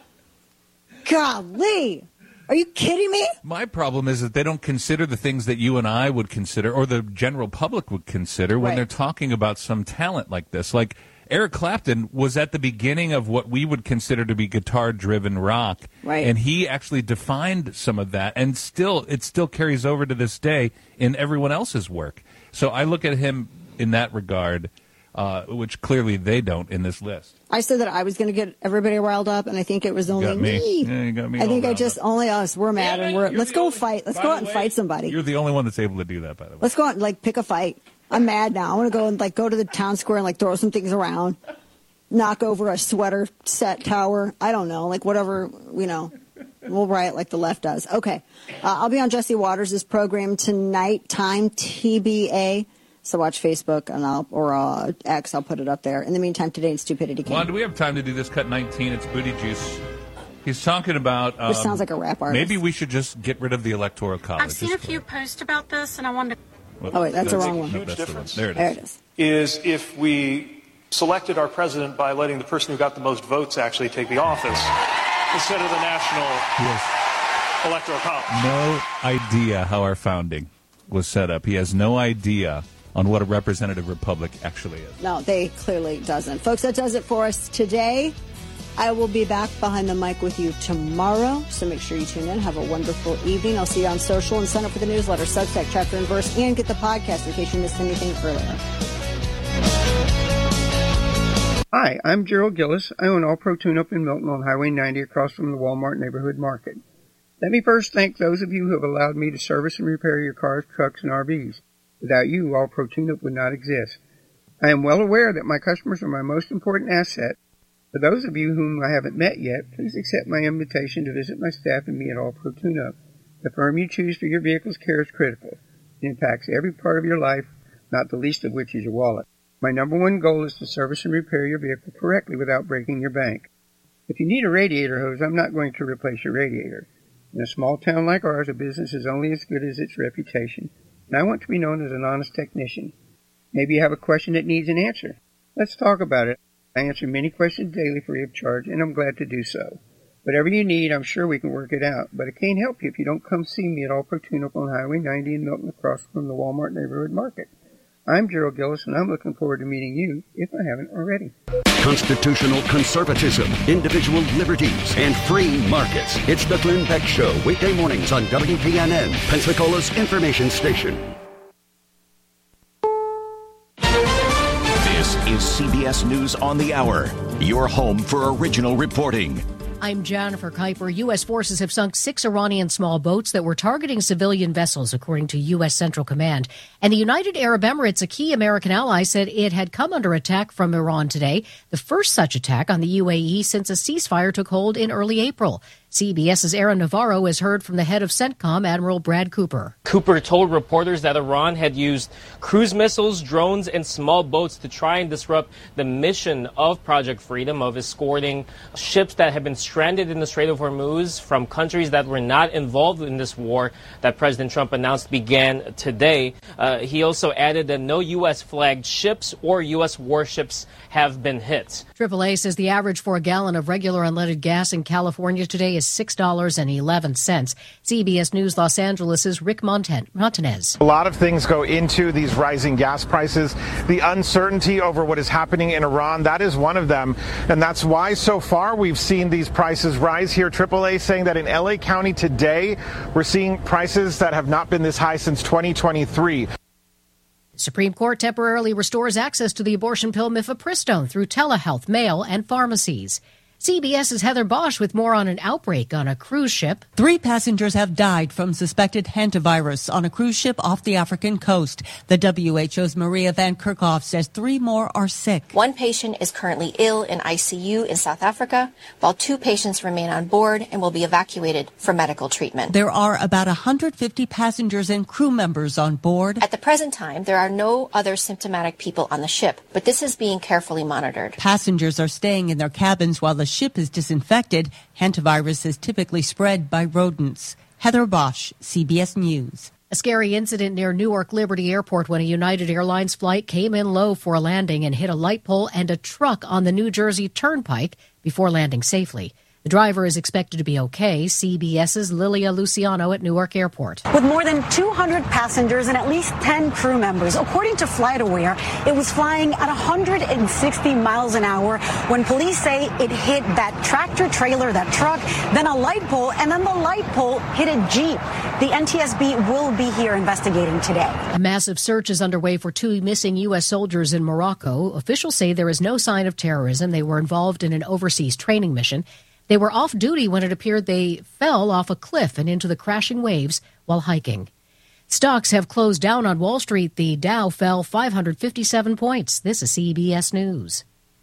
Golly. Are you kidding me? My problem is that they don't consider the things that you and I would consider or the general public would consider when Right. they're talking about some talent like this. Like, Eric Clapton was at the beginning of what we would consider to be guitar-driven rock, Right. and he actually defined some of that, and still, it still carries over to this day in everyone else's work. So I look at him in that regard. uh, which clearly they don't in this list. I said that I was going to get everybody riled up, and I think it was only got me. me. Yeah, you got me I think all I just, up. only us. We're mad, Yeah, and we're, you're let's the go only- fight. Let's by go the out and way, fight somebody. You're the only one that's able to do that, by the way. Let's go out and, like, pick a fight. I'm mad now. I want to go and, like, go to the town square and, like, throw some things around. Knock over a sweater set tower. I don't know. Like, whatever, you know. We'll riot like the left does. Okay. Uh, I'll be on Jesse Waters' program tonight, time T B A. So watch Facebook and I'll, or uh, X. I'll put it up there. In the meantime, today in Stupidity King. Well, do we have time to do this? Cut nineteen. It's Booty Juice. He's talking about... Um, Which sounds like a rap artist. Maybe we should just get rid of the Electoral College. I've seen a few posts about this, and I wanted to... Well, oh, wait, that's, that's the wrong one. No, that's the one. There it is. There it is. Is if we selected our president by letting the person who got the most votes actually take the office instead of the national yes. electoral college. No idea how our founding was set up. He has no idea on what a representative republic actually is. No, they clearly doesn't. Folks, that does it for us today. I will be back behind the mic with you tomorrow, so make sure you tune in. Have a wonderful evening. I'll see you on social and sign up for the newsletter, Substack, Chapter and Verse, and get the podcast in case you missed anything earlier. Hi, I'm Gerald Gillis. I own All Pro Tune-Up in Milton on Highway ninety across from the Walmart Neighborhood Market. Let me first thank those of you who have allowed me to service and repair your cars, trucks, and R Vs. Without you, All Pro Tune-Up would not exist. I am well aware that my customers are my most important asset. For those of you whom I haven't met yet, please accept my invitation to visit my staff and me at All Pro Tune-Up. The firm you choose for your vehicle's care is critical. It impacts every part of your life, not the least of which is your wallet. My number one goal is to service and repair your vehicle correctly without breaking your bank. If you need a radiator hose, I'm not going to replace your radiator. In a small town like ours, a business is only as good as its reputation, and I want to be known as an honest technician. Maybe you have a question that needs an answer. Let's talk about it. I answer many questions daily free of charge, and I'm glad to do so. Whatever you need, I'm sure we can work it out, but I can't help you if you don't come see me at All Pro Tune-Up on Highway ninety in Milton across from the Walmart Neighborhood Market. I'm Gerald Gillis, and I'm looking forward to meeting you, if I haven't already. Constitutional conservatism, individual liberties, and free markets. It's the Glenn Beck Show, weekday mornings on W P N N, Pensacola's information station. This is C B S News on the Hour, your home for original reporting. I'm Jennifer Kuiper. U S forces have sunk six Iranian small boats that were targeting civilian vessels, according to U S Central Command. And the United Arab Emirates, a key American ally, said it had come under attack from Iran today, the first such attack on the U A E since a ceasefire took hold in early April. CBS's Aaron Navarro has heard from the head of CENTCOM, Admiral Brad Cooper. Cooper told reporters that Iran had used cruise missiles, drones, and small boats to try and disrupt the mission of Project Freedom of escorting ships that had been stranded in the Strait of Hormuz from countries that were not involved in this war that President Trump announced began today. Uh, he also added that no U S-flagged ships or U S warships have been hit. triple A says the average for a gallon of regular unleaded gas in California today is six dollars and eleven cents. C B S News Los Angeles' Rick Montan- Montanez. A lot of things go into these rising gas prices. The uncertainty over what is happening in Iran, that is one of them. And that's why so far we've seen these prices rise here. triple A saying that in L A County today, we're seeing prices that have not been this high since twenty twenty-three. Supreme Court temporarily restores access to the abortion pill mifepristone through telehealth, mail, and pharmacies. CBS's Heather Bosch with more on an outbreak on a cruise ship. Three passengers have died from suspected hantavirus on a cruise ship off the African coast. The W H O's Maria Van Kerkhoff says three more are sick. One patient is currently ill in I C U in South Africa, while two patients remain on board and will be evacuated for medical treatment. There are about one hundred fifty passengers and crew members on board. At the present time, there are no other symptomatic people on the ship, but this is being carefully monitored. Passengers are staying in their cabins while the ship is disinfected. Hantavirus is typically spread by rodents. Heather Bosch, C B S News. A scary incident near Newark Liberty Airport when a United Airlines flight came in low for a landing and hit a light pole and a truck on the New Jersey Turnpike before landing safely. The The driver is expected to be okay. CBS's Lilia Luciano at Newark Airport. With more than two hundred passengers and at least ten crew members, according to FlightAware, it was flying at one hundred sixty miles an hour when police say it hit that tractor trailer, that truck, then a light pole, and then the light pole hit a Jeep. The N T S B will be here investigating today. A massive search is underway for two missing U S soldiers in Morocco. Officials say there is no sign of terrorism. They were involved in an overseas training mission. They were off duty when it appeared they fell off a cliff and into the crashing waves while hiking. Stocks have closed down on Wall Street. The Dow fell five hundred fifty-seven points. This is C B S News.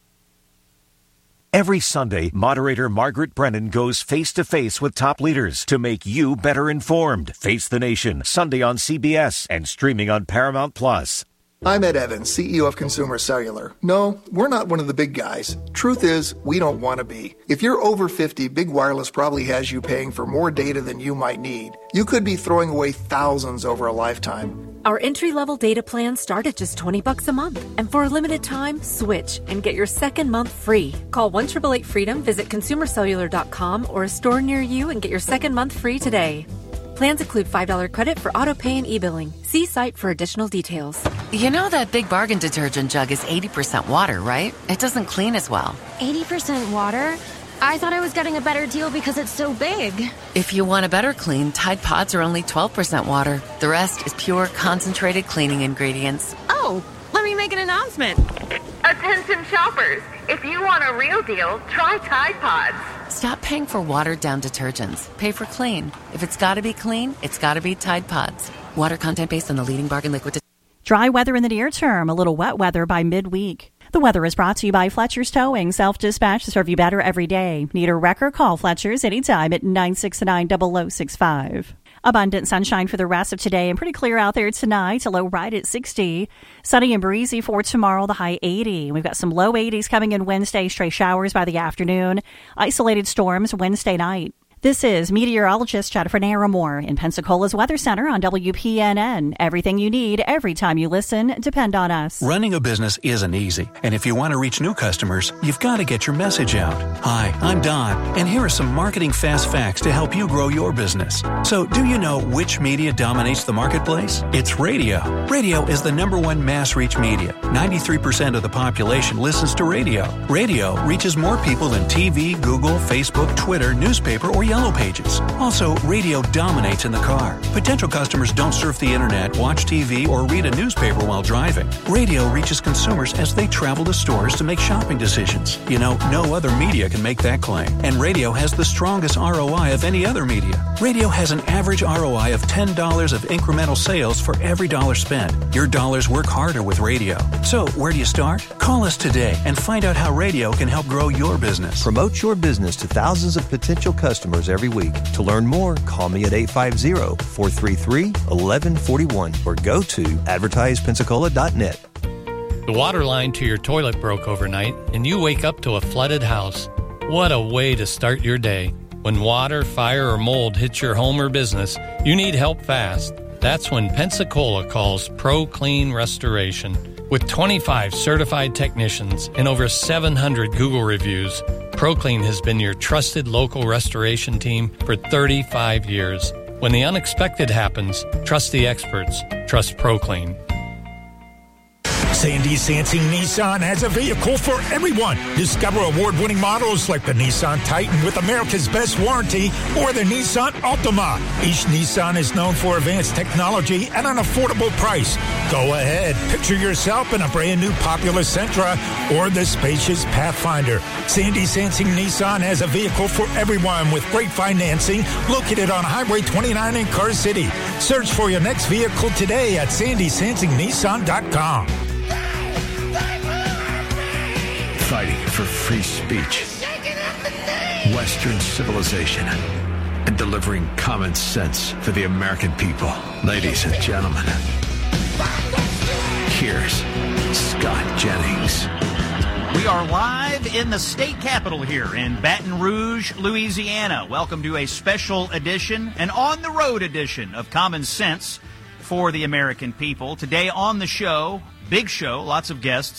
Every Sunday, moderator Margaret Brennan goes face-to-face with top leaders to make you better informed. Face the Nation, Sunday on C B S and streaming on Paramount Plus. I'm Ed Evans, C E O of Consumer Cellular. No, we're not one of the big guys. Truth is, we don't want to be. If you're over fifty, Big Wireless probably has you paying for more data than you might need. You could be throwing away thousands over a lifetime. Our entry-level data plans start at just twenty bucks a month. And for a limited time, switch and get your second month free. Call one eight eight eight freedom, visit consumer cellular dot com or a store near you and get your second month free today. Plans include five dollars credit for auto pay and e-billing. See site for additional details. You know that Big Bargain detergent jug is eighty percent water, right? It doesn't clean as well. eighty percent water? I thought I was getting a better deal because it's so big. If you want a better clean, Tide Pods are only twelve percent water. The rest is pure, concentrated cleaning ingredients. Oh, let me make an announcement. Attention shoppers, if you want a real deal, try Tide Pods. Stop paying for watered-down detergents. Pay for clean. If it's got to be clean, it's got to be Tide Pods. Water content based on the leading bargain liquid. De- Dry weather in the near term, a little wet weather by midweek. The weather is brought to you by Fletcher's Towing. Self-dispatch to serve you better every day. Need a wrecker? Call Fletcher's anytime at nine six nine, zero zero six five. Abundant sunshine for the rest of today and pretty clear out there tonight. A low right at sixty. Sunny and breezy for tomorrow, the high eighty. We've got some low eighties coming in Wednesday, stray showers by the afternoon. Isolated storms Wednesday night. This is meteorologist Jennifer Naramore in Pensacola's Weather Center on W P N N. Everything you need every time you listen. Depend on us. Running a business isn't easy, and if you want to reach new customers, you've got to get your message out. Hi, I'm Don, and here are some marketing fast facts to help you grow your business. So, do you know which media dominates the marketplace? It's radio. Radio is the number one mass reach media. ninety-three percent of the population listens to radio. Radio reaches more people than T V, Google, Facebook, Twitter, newspaper, or Yellow Pages. Also, radio dominates in the car. Potential customers don't surf the internet, watch T V, or read a newspaper while driving. Radio reaches consumers as they travel to stores to make shopping decisions. You know, no other media can make that claim. And radio has the strongest R O I of any other media. Radio has an average R O I of ten dollars of incremental sales for every dollar spent. Your dollars work harder with radio. So, where do you start? Call us today and find out how radio can help grow your business. Promote your business to thousands of potential customers every week. To learn more, call me at eight five zero, four three three, one one four one or go to advertise pensacola dot net. The water line to your toilet broke overnight and you wake up to a flooded house. What a way to start your day. When water, fire, or mold hits your home or business, you need help fast. That's when Pensacola calls Pro Clean Restoration. With twenty-five certified technicians and over seven hundred Google reviews, ProClean has been your trusted local restoration team for thirty-five years. When the unexpected happens, trust the experts. Trust ProClean. Sandy Sansing Nissan has a vehicle for everyone. Discover award-winning models like the Nissan Titan with America's best warranty or the Nissan Altima. Each Nissan is known for advanced technology at an affordable price. Go ahead, picture yourself in a brand new popular Sentra or the spacious Pathfinder. Sandy Sansing Nissan has a vehicle for everyone with great financing located on Highway twenty-nine in Car City. Search for your next vehicle today at sandy sansing nissan dot com. Fighting for free speech, Western civilization, and delivering common sense for the American people. Ladies and gentlemen, here's Scott Jennings. We are live in the state capitol here in Baton Rouge, Louisiana. Welcome to a special edition, an on-the-road edition of Common Sense for the American people. Today on the show, big show, lots of guests.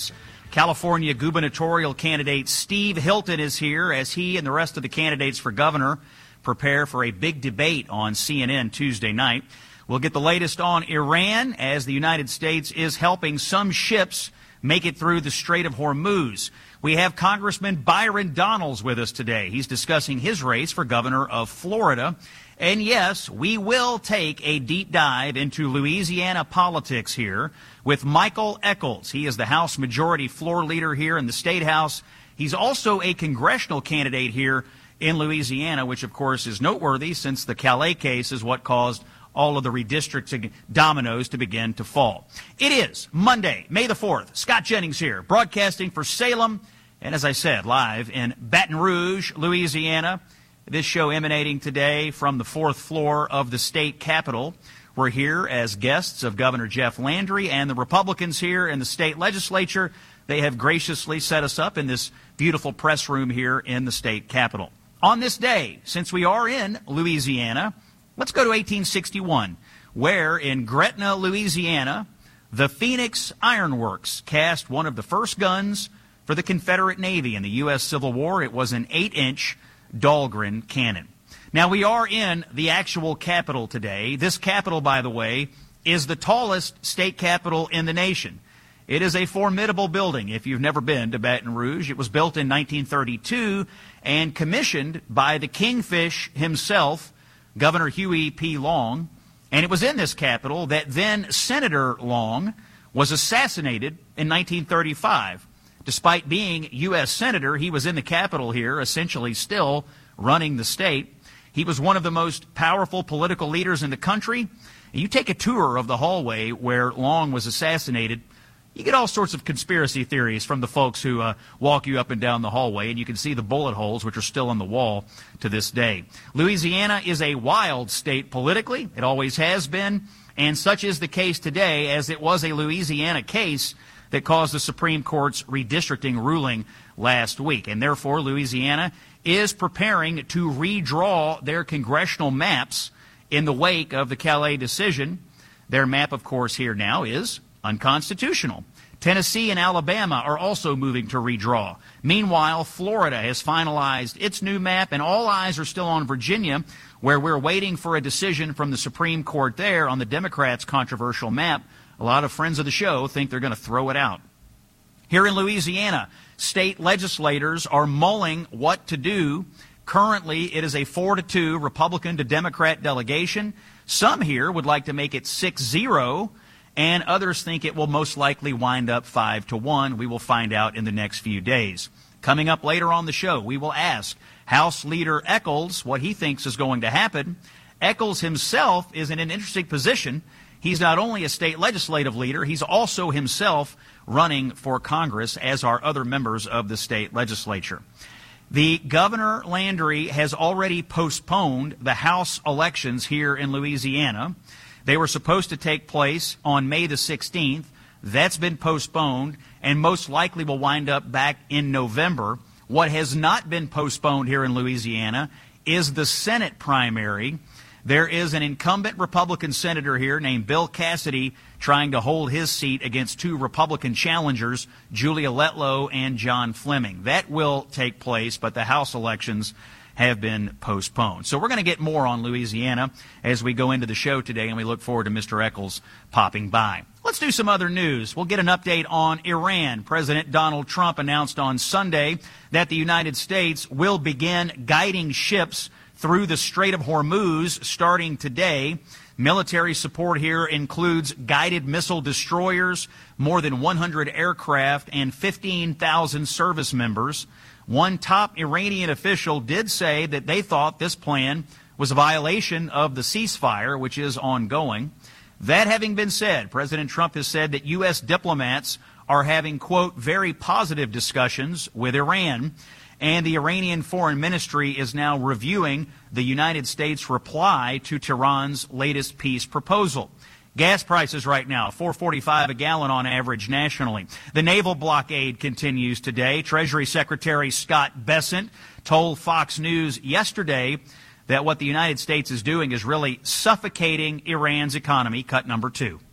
California gubernatorial candidate Steve Hilton is here as he and the rest of the candidates for governor prepare for a big debate on C N N Tuesday night. We'll get the latest on Iran as the United States is helping some ships make it through the Strait of Hormuz. We have Congressman Byron Donalds with us today. He's discussing his race for governor of Florida. And yes, we will take a deep dive into Louisiana politics here with Michael Echols. He is the House Majority Floor Leader here in the State House. He's also a congressional candidate here in Louisiana, which of course is noteworthy since the Calais case is what caused all of the redistricting dominoes to begin to fall. It is Monday, May the fourth. Scott Jennings here, broadcasting for Salem, and as I said, live in Baton Rouge, Louisiana. This show emanating today from the fourth floor of the state capitol. We're here as guests of Governor Jeff Landry and the Republicans here in the state legislature. They have graciously set us up in this beautiful press room here in the state capitol. On this day, since we are in Louisiana, let's go to eighteen sixty-one, where in Gretna, Louisiana, the Phoenix Iron Works cast one of the first guns for the Confederate Navy in the U S Civil War. It was an eight-inch Dahlgren cannon. Now, we are in the actual capitol today. This capitol, by the way, is the tallest state capitol in the nation. It is a formidable building if you've never been to Baton Rouge. It was built in nineteen thirty-two and commissioned by the Kingfish himself, Governor Huey P. Long. And it was in this capitol that then Senator Long was assassinated in nineteen thirty-five. Despite being U S Senator, he was in the Capitol here, essentially still running the state. He was one of the most powerful political leaders in the country. You take a tour of the hallway where Long was assassinated, you get all sorts of conspiracy theories from the folks who uh, walk you up and down the hallway, and you can see the bullet holes which are still on the wall to this day. Louisiana is a wild state politically. It always has been, and such is the case today, as it was a Louisiana case that caused the Supreme Court's redistricting ruling last week. And therefore, Louisiana is preparing to redraw their congressional maps in the wake of the Calais decision. Their map, of course, here now is unconstitutional. Tennessee and Alabama are also moving to redraw. Meanwhile, Florida has finalized its new map, and all eyes are still on Virginia, where we're waiting for a decision from the Supreme Court there on the Democrats' controversial map. A lot of friends of the show think they're going to throw it out. Here in Louisiana, state legislators are mulling what to do. Currently, it is a four to two Republican to Democrat delegation. Some here would like to make it six zero, and others think it will most likely wind up five to one. We will find out in the next few days. Coming up later on the show, we will ask House Leader Echols what he thinks is going to happen. Echols himself is in an interesting position. He's not only a state legislative leader, he's also himself running for Congress, as are other members of the state legislature. The Governor Landry has already postponed the House elections here in Louisiana. They were supposed to take place on May the sixteenth. That's been postponed and most likely will wind up back in November. What has not been postponed here in Louisiana is the Senate primary. There is an incumbent Republican senator here named Bill Cassidy trying to hold his seat against two Republican challengers, Julia Letlow and John Fleming. That will take place, but the House elections have been postponed. So we're going to get more on Louisiana as we go into the show today, and we look forward to Mister Echols popping by. Let's do some other news. We'll get an update on Iran. President Donald Trump announced on Sunday that the United States will begin guiding ships through the Strait of Hormuz starting today. Military support here includes guided missile destroyers, more than one hundred aircraft, and fifteen thousand service members. One top Iranian official did say that they thought this plan was a violation of the ceasefire, which is ongoing. That having been said, President Trump has said that U S diplomats are having, quote, very positive discussions with Iran. And the Iranian Foreign Ministry is now reviewing the United States' reply to Tehran's latest peace proposal. Gas prices right now, four forty-five a gallon on average nationally. The naval blockade continues today. Treasury Secretary Scott Bessent told Fox News yesterday that what the United States is doing is really suffocating Iran's economy, cut number two.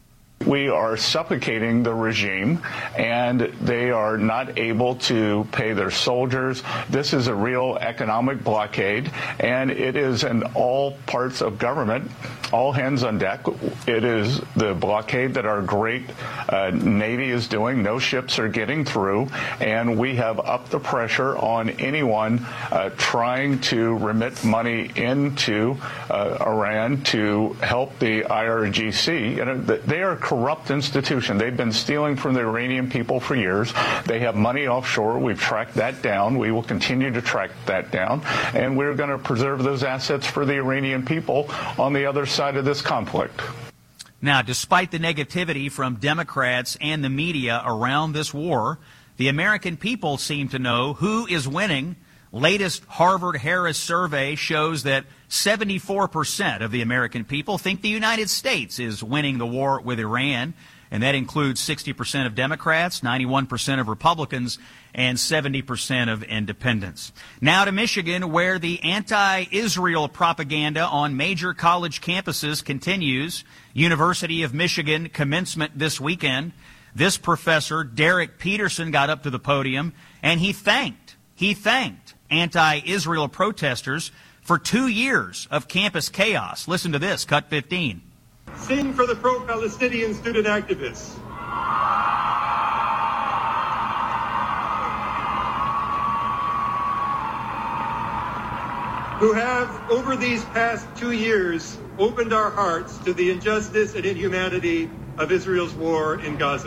We are suffocating the regime, and they are not able to pay their soldiers. This is a real economic blockade, and it is in all parts of government, all hands on deck. It is the blockade that our great uh, Navy is doing. No ships are getting through, and we have upped the pressure on anyone uh, trying to remit money into uh, Iran to help the I R G C. You know, they are a corrupt institution. They've been stealing from the Iranian people for years. They have money offshore. We've tracked that down. We will continue to track that down, and we're going to preserve those assets for the Iranian people on the other side of this conflict. Now, despite the negativity from Democrats and the media around this war, the American people seem to know who is winning. Latest Harvard-Harris survey shows that seventy-four percent of the American people think the United States is winning the war with Iran, and that includes sixty percent of Democrats, ninety-one percent of Republicans, and seventy percent of independents. Now to Michigan, where the anti-Israel propaganda on major college campuses continues. University of Michigan commencement this weekend. This professor, Derek Peterson, got up to the podium, and he thanked, he thanked anti-Israel protesters for two years of campus chaos. Listen to this, cut fifteen. Sing for the pro-Palestinian student activists. Who have, over these past two years, opened our hearts to the injustice and inhumanity of Israel's war in Gaza.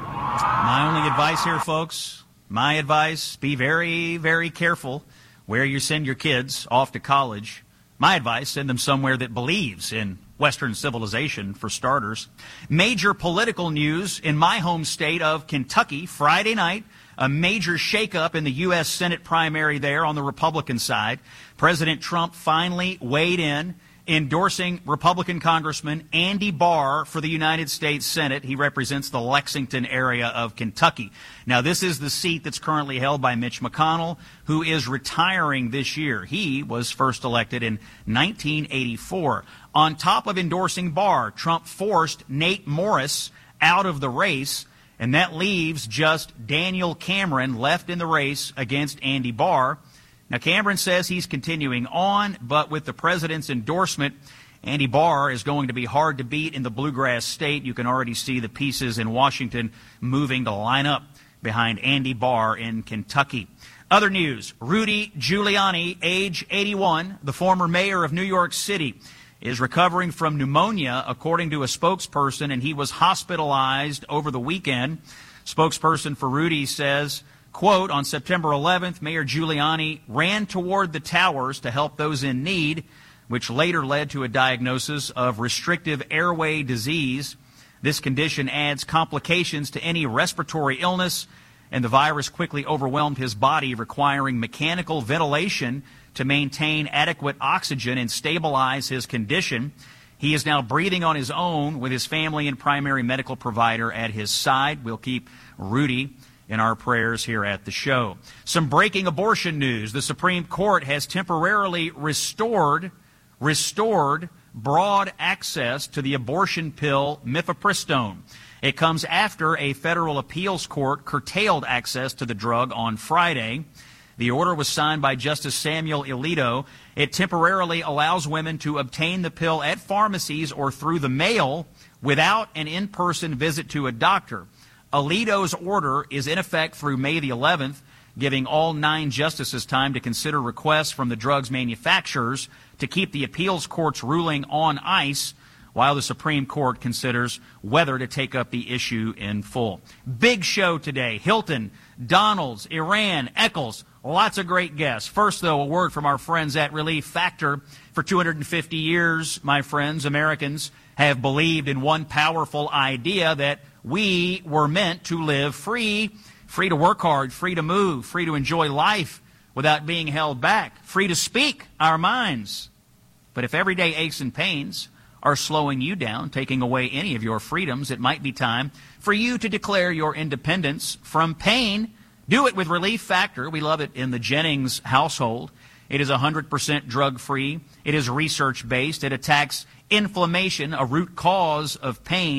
My only advice here, folks, my advice, be very, very careful where you send your kids off to college. My advice, send them somewhere that believes in Western civilization, for starters. Major political news in my home state of Kentucky, Friday night, a major shakeup in the U S Senate primary there on the Republican side. President Trump finally weighed in, endorsing Republican Congressman Andy Barr for the United States Senate. He represents the Lexington area of Kentucky. Now, this is the seat that's currently held by Mitch McConnell, who is retiring this year. He was first elected in nineteen eighty-four. On top of endorsing Barr, Trump forced Nate Morris out of the race, and that leaves just Daniel Cameron left in the race against Andy Barr. Now, Cameron says he's continuing on, but with the president's endorsement, Andy Barr is going to be hard to beat in the bluegrass state. You can already see the pieces in Washington moving to line up behind Andy Barr in Kentucky. Other news, Rudy Giuliani, age eighty-one, the former mayor of New York City, is recovering from pneumonia, according to a spokesperson, and he was hospitalized over the weekend. Spokesperson for Rudy says, quote, on September eleventh, Mayor Giuliani ran toward the towers to help those in need, which later led to a diagnosis of restrictive airway disease. This condition adds complications to any respiratory illness, and the virus quickly overwhelmed his body, requiring mechanical ventilation to maintain adequate oxygen and stabilize his condition. He is now breathing on his own with his family and primary medical provider at his side. We'll keep Rudy in our prayers here at the show. Some breaking abortion news. The Supreme Court has temporarily restored, restored broad access to the abortion pill mifepristone. It comes after a federal appeals court curtailed access to the drug on Friday. The order was signed by Justice Samuel Alito. It temporarily allows women to obtain the pill at pharmacies or through the mail without an in-person visit to a doctor. Alito's order is in effect through May the eleventh, giving all nine justices time to consider requests from the drug's manufacturers to keep the appeals court's ruling on ice while the Supreme Court considers whether to take up the issue in full. Big show today. Hilton, Donald's, Iran, Eccles, lots of great guests. First, though, a word from our friends at Relief Factor. For two hundred fifty years, my friends, Americans have believed in one powerful idea, that we were meant to live free, free to work hard, free to move, free to enjoy life without being held back, free to speak our minds. But if everyday aches and pains are slowing you down, taking away any of your freedoms, it might be time for you to declare your independence from pain. Do it with Relief Factor. We love it in the Jennings household. It is one hundred percent drug-free. It is research-based. It attacks inflammation, a root cause of pain.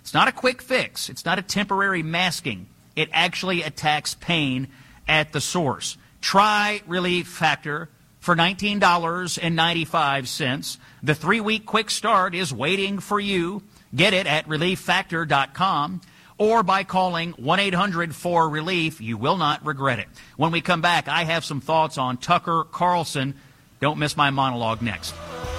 It's not a quick fix. It's not a temporary masking. It actually attacks pain at the source. Try Relief Factor for nineteen dollars and ninety-five cents. The three-week quick start is waiting for you. Get it at relief factor dot com or by calling one eight hundred four relief. You will not regret it. When we come back, I have some thoughts on Tucker Carlson. Don't miss my monologue next.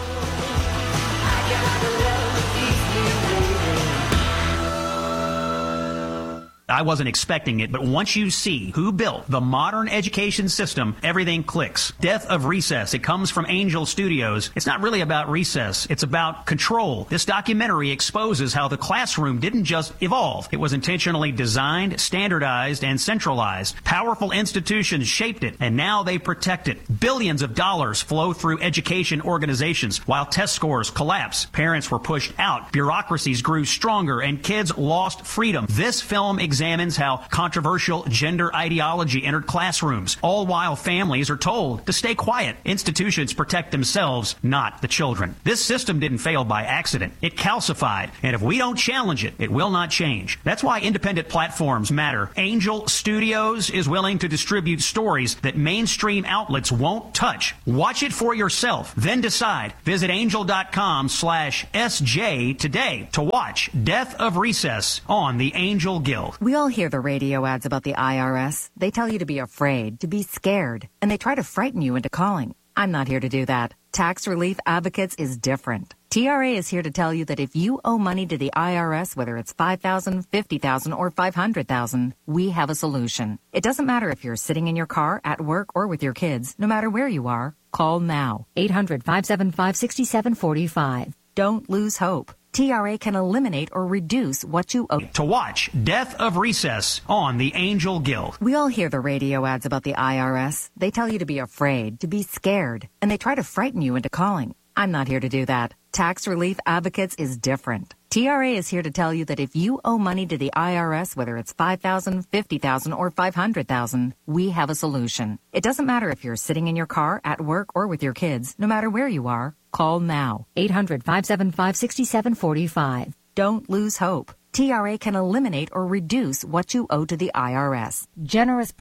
I wasn't expecting it, but once you see who built the modern education system, everything clicks. Death of Recess. It comes from Angel Studios. It's not really about recess. It's about control. This documentary exposes how the classroom didn't just evolve. It was intentionally designed, standardized, and centralized. Powerful institutions shaped it, and now they protect it. Billions of dollars flow through education organizations while test scores collapse. Parents were pushed out. Bureaucracies grew stronger, and kids lost freedom. This film examines how controversial gender ideology entered classrooms, all while families are told to stay quiet. Institutions protect themselves, not the children. This system didn't fail by accident. It calcified, and if we don't challenge it, it will not change. That's why independent platforms matter. Angel Studios is willing to distribute stories that mainstream outlets won't touch. Watch it for yourself, then decide. Visit angel.com slash SJ today to watch Death of Recess on the Angel Guild. We all hear the radio ads about the I R S. They tell you to be afraid, to be scared, and they try to frighten you into calling. I'm not here to do that. Tax Relief Advocates is different. T R A is here to tell you that if you owe money to the I R S, whether it's five thousand dollars, fifty thousand dollars, or five hundred thousand dollars, we have a solution. It doesn't matter if you're sitting in your car, at work, or with your kids. No matter where you are, call now. eight hundred, five seven five, six seven four five. Don't lose hope. T R A can eliminate or reduce what you owe. To watch Death of Recess on the Angel Guild. We all hear the radio ads about the I R S. They tell you to be afraid, to be scared, and they try to frighten you into calling. I'm not here to do that. Tax Relief Advocates is different. T R A is here to tell you that if you owe money to the I R S, whether it's five thousand dollars, fifty thousand dollars, or five hundred thousand dollars, we have a solution. It doesn't matter if you're sitting in your car, at work, or with your kids. No matter where you are, call now. eight hundred, five seven five, six seven four five. Don't lose hope. T R A can eliminate or reduce what you owe to the I R S. Generous